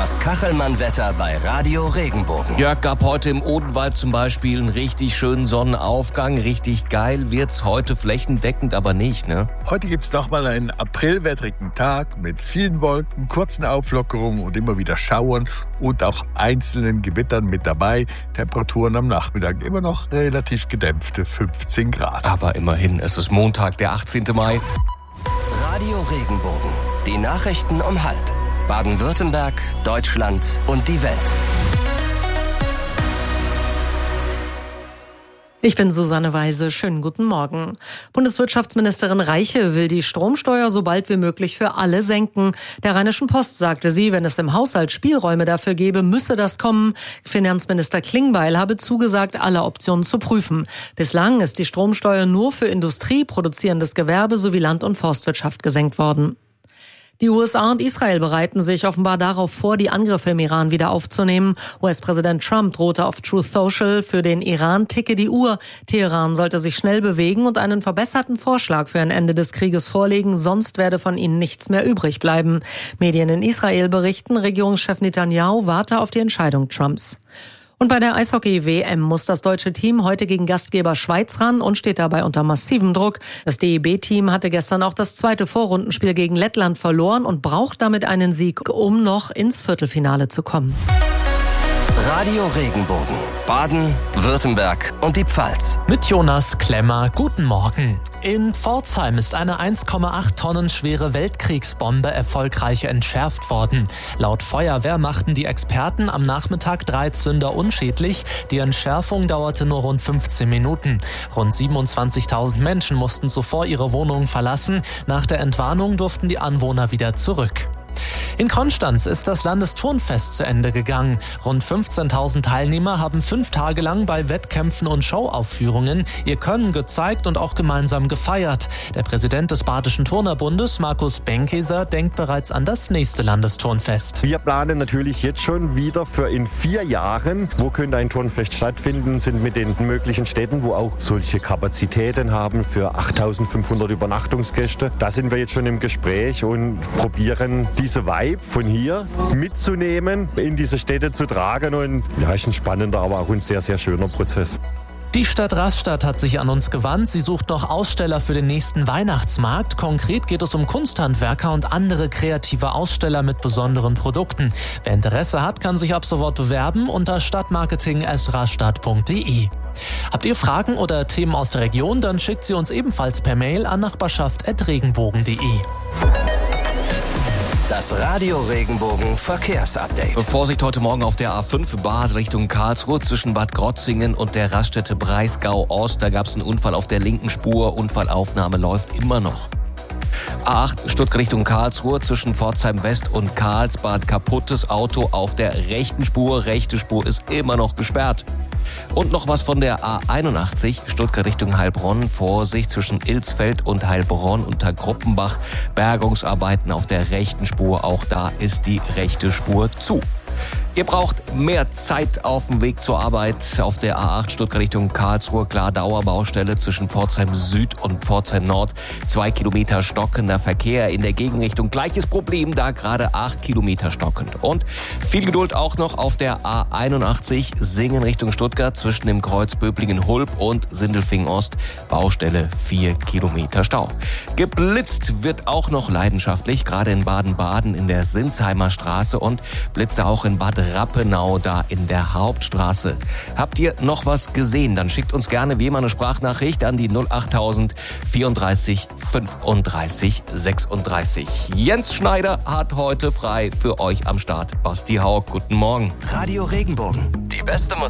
Das Kachelmann-Wetter bei Radio Regenbogen. Jörg, gab heute im Odenwald zum Beispiel einen richtig schönen Sonnenaufgang. Richtig geil wird's heute flächendeckend aber nicht, ne? Heute gibt's nochmal einen aprilwettrigen Tag mit vielen Wolken, kurzen Auflockerungen und immer wieder Schauern und auch einzelnen Gewittern mit dabei. Temperaturen am Nachmittag immer noch relativ gedämpfte 15 Grad. Aber immerhin, es ist Montag, der 18. Mai. Radio Regenbogen. Die Nachrichten um 12:30. Baden-Württemberg, Deutschland und die Welt. Ich bin Susanne Weise. Schönen guten Morgen. Bundeswirtschaftsministerin Reiche will die Stromsteuer so bald wie möglich für alle senken. Der Rheinischen Post sagte sie, wenn es im Haushalt Spielräume dafür gäbe, müsse das kommen. Finanzminister Klingbeil habe zugesagt, alle Optionen zu prüfen. Bislang ist die Stromsteuer nur für Industrie, produzierendes Gewerbe sowie Land- und Forstwirtschaft gesenkt worden. Die USA und Israel bereiten sich offenbar darauf vor, die Angriffe im Iran wieder aufzunehmen. US-Präsident Trump drohte auf Truth Social, für den Iran ticke die Uhr. Teheran sollte sich schnell bewegen und einen verbesserten Vorschlag für ein Ende des Krieges vorlegen, sonst werde von ihnen nichts mehr übrig bleiben. Medien in Israel berichten, Regierungschef Netanyahu warte auf die Entscheidung Trumps. Und bei der Eishockey-WM muss das deutsche Team heute gegen Gastgeber Schweiz ran und steht dabei unter massivem Druck. Das DEB-Team hatte gestern auch das zweite Vorrundenspiel gegen Lettland verloren und braucht damit einen Sieg, um noch ins Viertelfinale zu kommen. Radio Regenbogen. Baden, Württemberg und die Pfalz. Mit Jonas Klemmer, guten Morgen. In Pforzheim ist eine 1,8 Tonnen schwere Weltkriegsbombe erfolgreich entschärft worden. Laut Feuerwehr machten die Experten am Nachmittag 3 Zünder unschädlich. Die Entschärfung dauerte nur rund 15 Minuten. Rund 27.000 Menschen mussten zuvor ihre Wohnungen verlassen. Nach der Entwarnung durften die Anwohner wieder zurück. In Konstanz ist das Landesturnfest zu Ende gegangen. Rund 15.000 Teilnehmer haben 5 Tage lang bei Wettkämpfen und Showaufführungen ihr Können gezeigt und auch gemeinsam gefeiert. Der Präsident des Badischen Turnerbundes, Markus Benkeser, denkt bereits an das nächste Landesturnfest. Wir planen natürlich jetzt schon wieder für in 4 Jahren. Wo könnte ein Turnfest stattfinden? Sind mit den möglichen Städten, wo auch solche Kapazitäten haben für 8.500 Übernachtungsgäste. Da sind wir jetzt schon im Gespräch und probieren diese Vibe von hier mitzunehmen, in diese Städte zu tragen. Und ja, ist ein spannender, aber auch ein sehr, sehr schöner Prozess. Die Stadt Rastatt hat sich an uns gewandt. Sie sucht noch Aussteller für den nächsten Weihnachtsmarkt. Konkret geht es um Kunsthandwerker und andere kreative Aussteller mit besonderen Produkten. Wer Interesse hat, kann sich ab sofort bewerben unter stadtmarketing@rastatt.de. Habt ihr Fragen oder Themen aus der Region, dann schickt sie uns ebenfalls per Mail an nachbarschaft@regenbogen.de. Das Radio Regenbogen Verkehrsupdate. Vorsicht heute Morgen auf der A5 Basel Richtung Karlsruhe zwischen Bad Krotzingen und der Raststätte Breisgau Ost. Da gab es einen Unfall auf der linken Spur. Unfallaufnahme läuft immer noch. A8 Stuttgart Richtung Karlsruhe zwischen Pforzheim West und Karlsbad. Kaputtes Auto auf der rechten Spur. Rechte Spur ist immer noch gesperrt. Und noch was von der A81, Stuttgart Richtung Heilbronn. Vorsicht zwischen Ilsfeld und Heilbronn unter Gruppenbach. Bergungsarbeiten auf der rechten Spur, auch da ist die rechte Spur zu. Ihr braucht mehr Zeit auf dem Weg zur Arbeit. Auf der A8 Stuttgart Richtung Karlsruhe, klar Dauerbaustelle zwischen Pforzheim Süd und Pforzheim Nord. 2 Kilometer stockender Verkehr in der Gegenrichtung. Gleiches Problem, da gerade 8 Kilometer stockend. Und viel Geduld auch noch auf der A81 Singen Richtung Stuttgart zwischen dem Kreuz Böblingen-Hulb und Sindelfingen-Ost. Baustelle 4 Kilometer Stau. Geblitzt wird auch noch leidenschaftlich, gerade in Baden-Baden in der Sinsheimer Straße und Blitze auch in Bad Rappenau, da in der Hauptstraße. Habt ihr noch was gesehen? Dann schickt uns gerne wie immer eine Sprachnachricht an die 08000 34 35 36. Jens Schneider hat heute frei für euch am Start. Basti Haug, guten Morgen. Radio Regenbogen. Die beste Musik